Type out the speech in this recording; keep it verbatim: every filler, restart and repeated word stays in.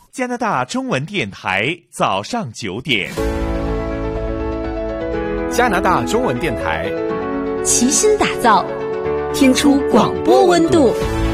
加拿大中文电台早上九点。 加拿大中文电台齐心打造，听出广播温度。